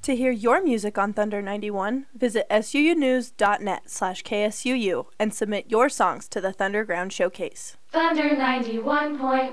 To hear your music on Thunder 91, visit suunews.net/KSUU and submit your songs to the Thunderground Showcase. Thunder 91.1